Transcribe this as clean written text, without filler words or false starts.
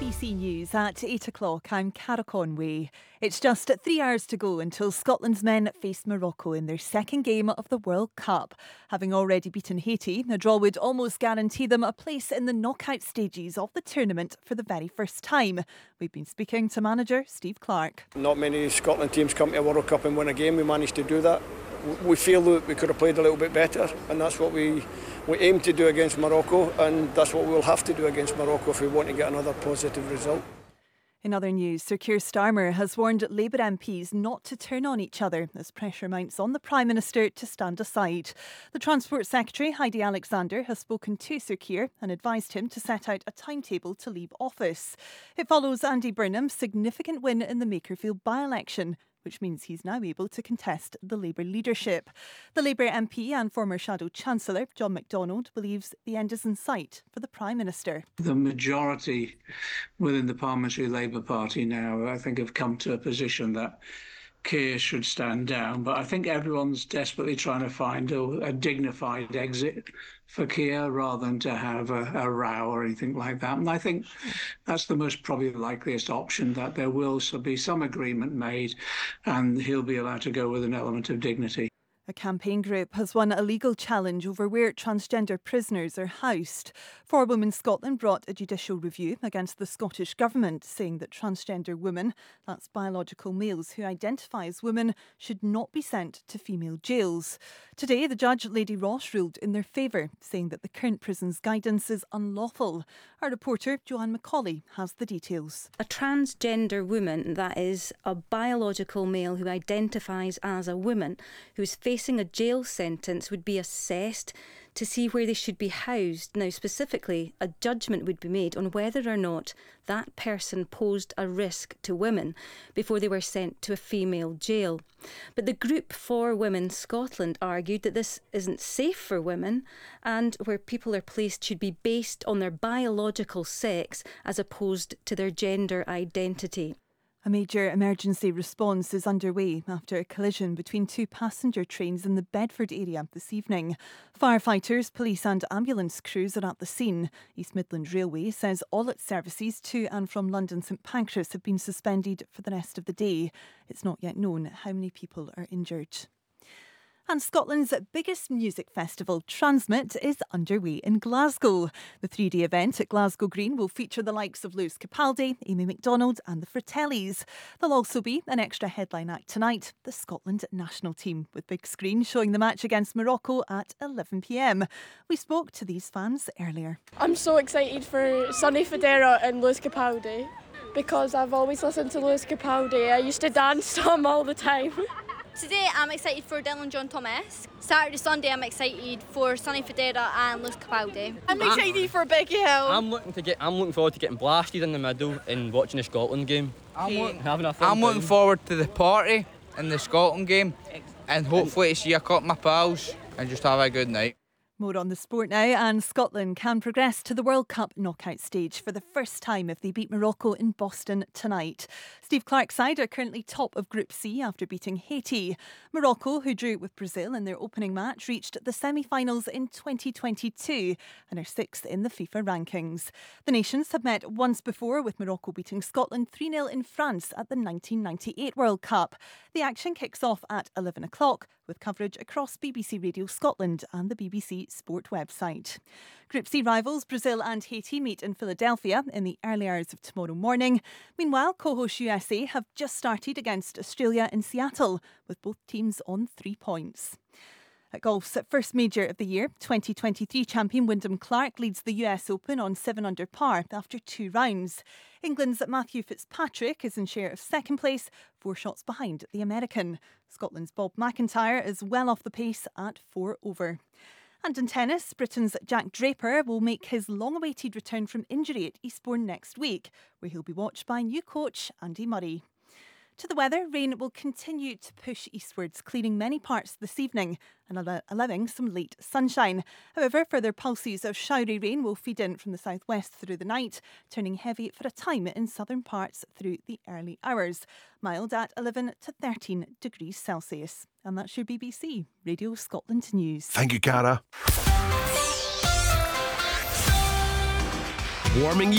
BBC News at 8 o'clock. I'm Cara Conway. It's just 3 hours to go until Scotland's men face Morocco in their second game of the World Cup. Having already beaten Haiti, a draw would almost guarantee them a place in the knockout stages of the tournament for the very first time. We've been speaking to manager Steve Clarke. Not many Scotland teams come to a World Cup and win a game. We managed to do that. We feel that we could have played a little bit better, and that's what we aim to do against Morocco, and that's what we'll have to do against Morocco if we want to get another positive result. In other news, Sir Keir Starmer has warned Labour MPs not to turn on each other as pressure mounts on the Prime Minister to stand aside. The Transport Secretary, Heidi Alexander, has spoken to Sir Keir and advised him to set out a timetable to leave office. It follows Andy Burnham's significant win in the Makerfield by-election, which means he's now able to contest the Labour leadership. The Labour MP and former Shadow Chancellor, John MacDonald, believes the end is in sight for the Prime Minister. The majority within the Parliamentary Labour Party now, I think, have come to a position that Keir should stand down, but I think everyone's desperately trying to find a dignified exit for Keir rather than to have a row or anything like that. And I think that's the most probably likeliest option, that there will be some agreement made and he'll be allowed to go with an element of dignity. A campaign group has won a legal challenge over where transgender prisoners are housed. For Women Scotland brought a judicial review against the Scottish Government, saying that transgender women, that's biological males who identify as women, should not be sent to female jails. Today, the judge, Lady Ross, ruled in their favour, saying that the current prison's guidance is unlawful. Our reporter, Joanne Macaulay, has the details. A transgender woman, that is, a biological male who identifies as a woman, who is facing a jail sentence, would be assessed to see where they should be housed. Now, specifically, a judgment would be made on whether or not that person posed a risk to women before they were sent to a female jail. But the group For Women Scotland argued that this isn't safe for women, and where people are placed should be based on their biological sex as opposed to their gender identity. A major emergency response is underway after a collision between two passenger trains in the Bedford area this evening. Firefighters, police and ambulance crews are at the scene. East Midlands Railway says all its services to and from London St Pancras have been suspended for the rest of the day. It's not yet known how many people are injured. And Scotland's biggest music festival, Transmit, is underway in Glasgow. The 3-day event at Glasgow Green will feature the likes of Lewis Capaldi, Amy Macdonald and the Fratellis. There'll also be an extra headline act tonight, the Scotland national team, with big screen showing the match against Morocco at 11 p.m. We spoke to these fans earlier. I'm so excited for Sonny Fodera and Lewis Capaldi because I've always listened to Lewis Capaldi. I used to dance to him all the time. Today I'm excited for Dylan John Thomas. Saturday, Sunday I'm excited for Sonny Fodera and Lewis Capaldi. I'm excited for Becky Hill. I'm looking forward to getting blasted in the middle and watching the Scotland game. I'm looking forward to the party in the Scotland game and hopefully to see a couple of my pals and just have a good night. More on the sport now, and Scotland can progress to the World Cup knockout stage for the first time if they beat Morocco in Boston tonight. Steve Clarke's side are currently top of Group C after beating Haiti. Morocco, who drew with Brazil in their opening match, reached the semi-finals in 2022 and are 6th in the FIFA rankings. The nations have met once before, with Morocco beating Scotland 3-0 in France at the 1998 World Cup. The action kicks off at 11 o'clock with coverage across BBC Radio Scotland and the BBC Sport website. Group C rivals Brazil and Haiti meet in Philadelphia in the early hours of tomorrow morning. Meanwhile, co-host USA have just started against Australia in Seattle, with both teams on 3 points. At golf's first major of the year, 2023 champion Wyndham Clark leads the US Open on 7 under par after 2 rounds. England's Matthew Fitzpatrick is in share of second place, 4 shots behind the American. Scotland's Bob McIntyre is well off the pace at 4 over. And in tennis, Britain's Jack Draper will make his long-awaited return from injury at Eastbourne next week, where he'll be watched by new coach Andy Murray. To the weather, rain will continue to push eastwards, clearing many parts this evening and allowing some late sunshine. However, further pulses of showery rain will feed in from the southwest through the night, turning heavy for a time in southern parts through the early hours. Mild at 11 to 13 degrees Celsius. And that's your BBC Radio Scotland News. Thank you, Cara. Warming